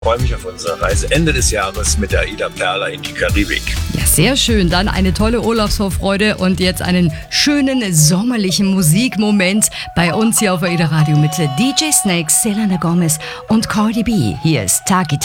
Ich freue mich auf unsere Reise Ende des Jahres mit der Aida Perla in die Karibik. Ja, sehr schön. Dann eine tolle Urlaubsvorfreude und jetzt einen schönen sommerlichen Musikmoment bei uns hier auf Aida Radio mit DJ Snakes, Selena Gomez und Cardi B. Hier ist Taki